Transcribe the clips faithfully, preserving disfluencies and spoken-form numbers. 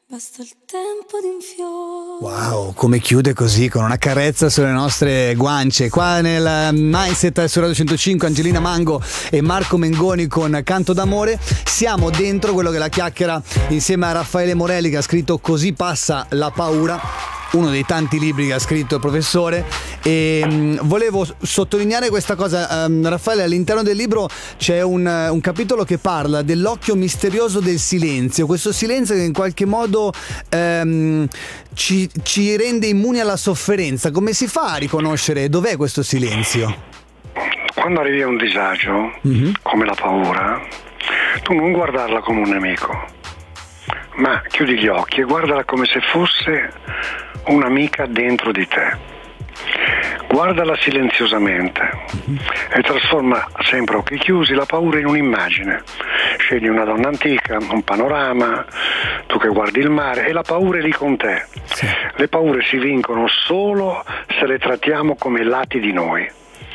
Basta il tempo di un fiore. Wow, come chiude così, con una carezza sulle nostre guance. Qua nel Mindset su Radio centocinque, Angelina Mango e Marco Mengoni con Canto d'amore. Siamo dentro quello che è la chiacchiera insieme a Raffaele Morelli, che ha scritto Così passa la paura, uno dei tanti libri che ha scritto il professore. E mh, volevo sottolineare questa cosa, um, Raffaele, all'interno del libro c'è un, un capitolo che parla dell'occhio misterioso del silenzio, questo silenzio che in qualche modo um, ci, ci rende immuni alla sofferenza. Come si fa a riconoscere dov'è questo silenzio? Quando arrivi a un disagio, mm-hmm. come la paura, tu non guardarla come un nemico, ma chiudi gli occhi e guardala come se fosse un'amica dentro di te. Guardala silenziosamente e trasforma sempre a occhi chiusi la paura in un'immagine. Scegli una donna antica, un panorama, tu che guardi il mare, e la paura è lì con te. Sì. Le paure si vincono solo se le trattiamo come lati di noi,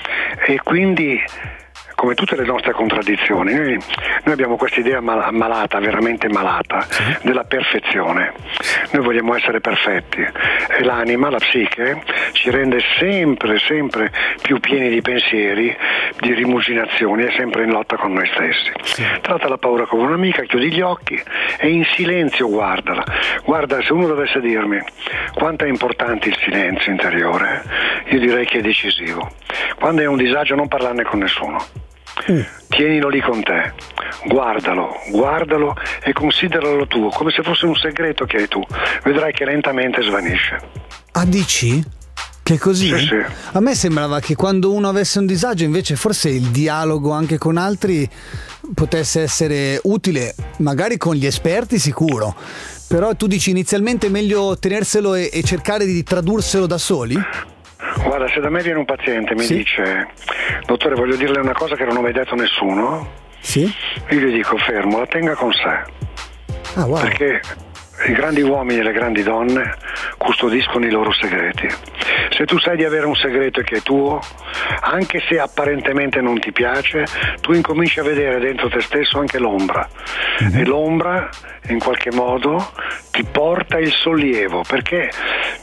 e quindi, come tutte le nostre contraddizioni, noi, noi abbiamo questa idea mal- malata, veramente malata, sì. della perfezione. Noi vogliamo essere perfetti e l'anima, la psiche, ci rende sempre, sempre più pieni di pensieri, di rimuginazioni, e sempre in lotta con noi stessi. Sì. Tratta la paura come un'amica, chiudi gli occhi e in silenzio guardala. Guarda, se uno dovesse dirmi quanto è importante il silenzio interiore, io direi che è decisivo. Quando hai un disagio non parlarne con nessuno. Mm. Tienilo lì con te, guardalo, guardalo e consideralo tuo, come se fosse un segreto che hai tu. Vedrai che lentamente svanisce. Ah, dici? Che è così? Sì, sì. A me sembrava che quando uno avesse un disagio, invece, forse il dialogo anche con altri potesse essere utile, magari con gli esperti sicuro, però tu dici inizialmente è meglio tenerselo e, e cercare di tradurselo da soli? Guarda, se da me viene un paziente e mi sì? dice: dottore, voglio dirle una cosa che non ho mai detto a nessuno, sì? io gli dico: fermo, la tenga con sé. Ah, wow. Perché i grandi uomini e le grandi donne custodiscono i loro segreti. Se tu sai di avere un segreto che è tuo, anche se apparentemente non ti piace, tu incominci a vedere dentro te stesso anche l'ombra. Mm-hmm. E l'ombra in qualche modo ti porta il sollievo, perché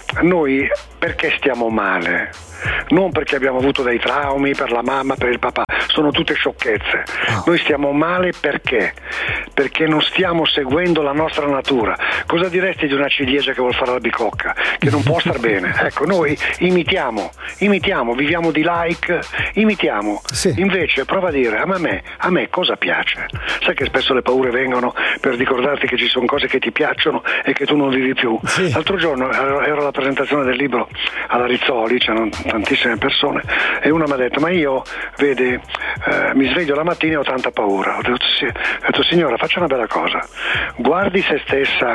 noi perché stiamo male? Non perché abbiamo avuto dei traumi per la mamma, per il papà, sono tutte sciocchezze. Oh. Noi stiamo male perché? Perché non stiamo seguendo la nostra natura. Cosa diresti di una ciliegia che vuol fare la bicocca, che non può star bene? Ecco, noi imitiamo, imitiamo, viviamo di like, imitiamo. Sì. Invece prova a dire: a me, a me cosa piace? Sai che spesso le paure vengono per ricordarti che ci sono cose che ti piacciono e che tu non vivi più. Sì. L'altro giorno ero, ero alla presentazione del libro alla Rizzoli, c'erano tantissime persone, e una mi ha detto: ma io, vedi, eh, mi sveglio la mattina e ho tanta paura. Ho detto, sì. ho detto signora, faccia una bella cosa, guardi se stessa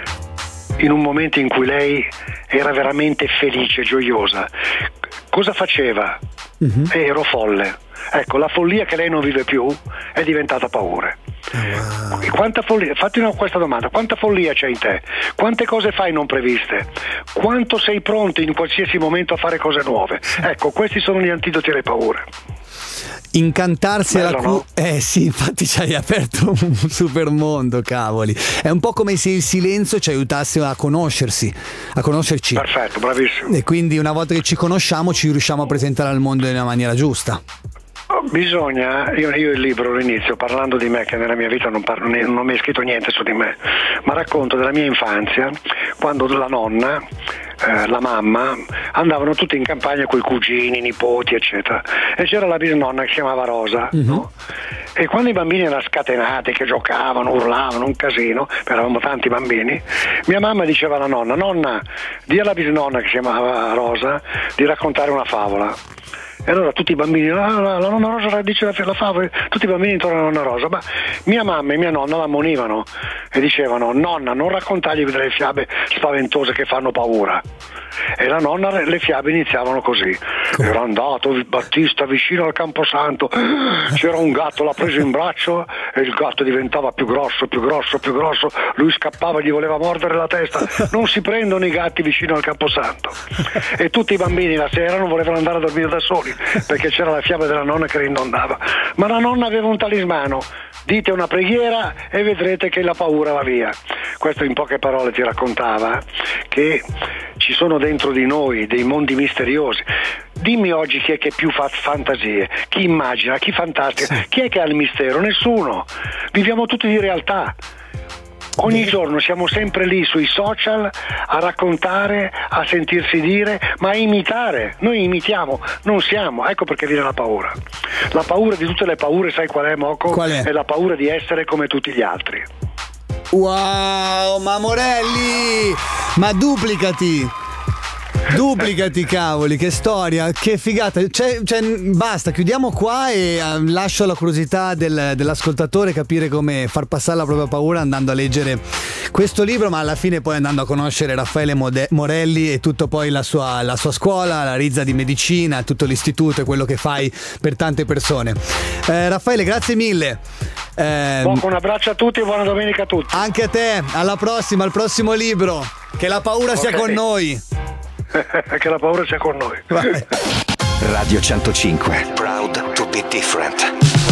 in un momento in cui lei era veramente felice, gioiosa, cosa faceva? Mm-hmm. E ero folle. Ecco, la follia che lei non vive più è diventata paura. Wow. Quanta follia, fatti una, questa domanda: quanta follia c'è in te? Quante cose fai non previste? Quanto sei pronto in qualsiasi momento a fare cose nuove? Ecco, questi sono gli antidoti alle paure. Incantarsi Bello, alla cu- no? Eh sì, infatti ci hai aperto un super mondo, cavoli. È un po' come se il silenzio ci aiutasse a conoscersi, a conoscerci. Perfetto, bravissimo. E quindi una volta che ci conosciamo ci riusciamo a presentare al mondo in una maniera giusta. Bisogna, io, io il libro lo inizio parlando di me, che nella mia vita non, parlo, non ho mai scritto niente su di me, ma racconto della mia infanzia, quando la nonna, eh, la mamma, andavano tutti in campagna con i cugini, i nipoti, eccetera, e c'era la bisnonna che si chiamava Rosa, mm-hmm. no? E quando i bambini erano scatenati, che giocavano, urlavano, un casino, eravamo tanti bambini, mia mamma diceva alla nonna: nonna, di alla bisnonna che si chiamava Rosa di raccontare una favola. E allora tutti i bambini, ah, la, la nonna Rosa dice la, la favola, tutti i bambini intorno alla nonna Rosa, ma mia mamma e mia nonna l'ammonivano e dicevano: nonna, non raccontargli delle fiabe spaventose che fanno paura. E la nonna, le fiabe iniziavano così: era andato Battista vicino al Camposanto, c'era un gatto, l'ha preso in braccio e il gatto diventava più grosso, più grosso, più grosso, lui scappava, gli voleva mordere la testa. Non si prendono i gatti vicino al Camposanto. E tutti i bambini la sera non volevano andare a dormire da soli perché c'era la fiaba della nonna che rinondava, ma la nonna aveva un talismano: dite una preghiera e vedrete che la paura va via. Questo in poche parole ti raccontava che ci sono dentro di noi dei mondi misteriosi. Dimmi oggi chi è che più fa fantasie, chi immagina, chi fantastica, chi è che ha il mistero? Nessuno. Viviamo tutti di realtà. Ogni giorno siamo sempre lì sui social a raccontare, a sentirsi dire, ma a imitare. Noi imitiamo, non siamo. Ecco perché viene la paura. La paura di tutte le paure, sai qual è, Moco? Qual è? È la paura di essere come tutti gli altri. Wow, ma Morelli, ma duplicati. Duplicati, cavoli, che storia, che figata. Cioè, cioè, basta, chiudiamo qua e uh, lascio la curiosità del, dell'ascoltatore capire come far passare la propria paura andando a leggere questo libro, ma alla fine poi andando a conoscere Raffaele Mode- Morelli e tutto poi la sua, la sua scuola, la Rizza di Medicina, tutto l'istituto e quello che fai per tante persone. Eh, Raffaele, grazie mille. Eh, Un abbraccio a tutti e buona domenica a tutti. Anche a te, alla prossima, al prossimo libro. Che la paura sia Ok. con noi. Che la paura sia con noi. Vai. Radio centocinque. Proud to be different.